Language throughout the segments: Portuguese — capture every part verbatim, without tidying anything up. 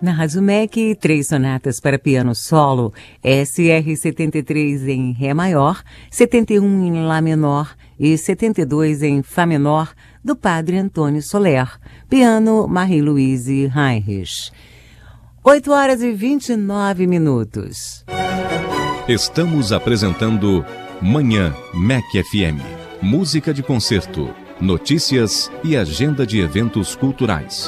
Na Rádio M E C, três sonatas para piano solo, S R setenta e três em Ré maior, setenta e um em Lá menor e setenta e dois em Fá menor, do padre Antônio Soler, piano Marie-Louise Heinrich. oito horas e vinte e nove minutos. Estamos apresentando Manhã M E C F M. Música de concerto, notícias e agenda de eventos culturais.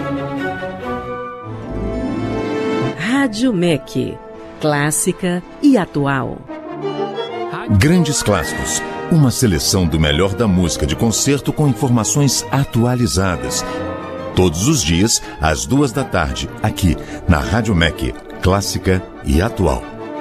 Rádio M E C, clássica e atual. Grandes clássicos, uma seleção do melhor da música de concerto com informações atualizadas. Todos os dias, às duas da tarde, aqui na Rádio M E C, clássica e atual.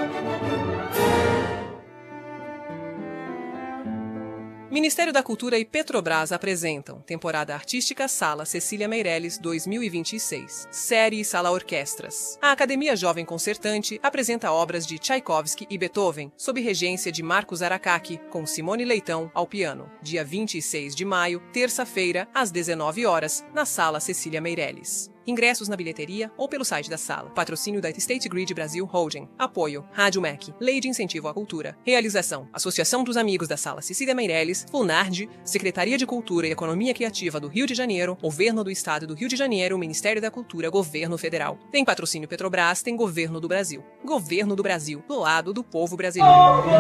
Ministério da Cultura e Petrobras apresentam Temporada Artística Sala Cecília Meirelles dois mil e vinte e seis, série Sala Orquestras. A Academia Jovem Concertante apresenta obras de Tchaikovsky e Beethoven, sob regência de Marcos Aracaki, com Simone Leitão ao piano, dia vinte e seis de maio, terça-feira, às dezenove horas, na Sala Cecília Meirelles. Ingressos na bilheteria ou pelo site da sala. Patrocínio da State Grid Brasil Holding. Apoio Rádio M E C. Lei de Incentivo à Cultura. Realização: Associação dos Amigos da Sala Cecília Meirelles, FUNARD, Secretaria de Cultura e Economia Criativa do Rio de Janeiro, Governo do Estado do Rio de Janeiro, Ministério da Cultura, Governo Federal. Tem patrocínio Petrobras, tem Governo do Brasil. Governo do Brasil, do lado do povo brasileiro.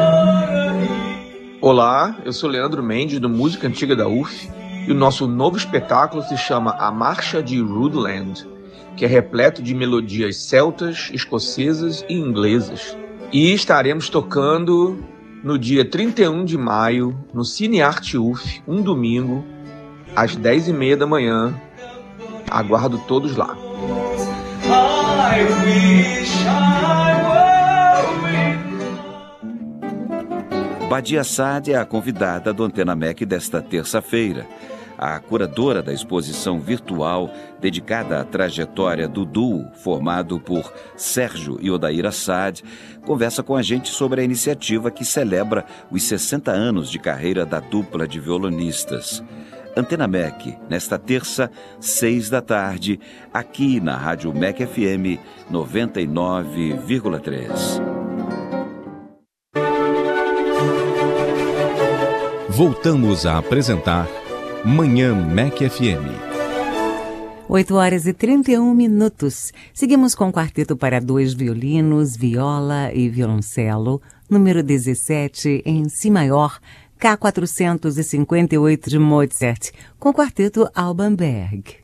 Olá, eu sou Leandro Mendes, do Música Antiga da U F. E o nosso novo espetáculo se chama A Marcha de Rhuddlan, que é repleto de melodias celtas, escocesas e inglesas. E estaremos tocando no dia trinta e um de maio, no Cine Arte U F, um domingo, às dez e meia da manhã. Aguardo todos lá. I wish I were... Badia Saad é a convidada do Antena M E C desta terça-feira. A curadora da exposição virtual dedicada à trajetória do duo, formado por Sérgio e Odair Saad, conversa com a gente sobre a iniciativa que celebra os sessenta anos de carreira da dupla de violonistas. Antena M E C, nesta terça, seis da tarde, aqui na Rádio M E C F M noventa e nove vírgula três. Voltamos a apresentar Manhã M E C F M. oito horas e trinta e um minutos. Seguimos com o quarteto para dois violinos, viola e violoncelo, número dezessete em Si maior, K quatrocentos e cinquenta e oito de Mozart, com o quarteto Alban Berg.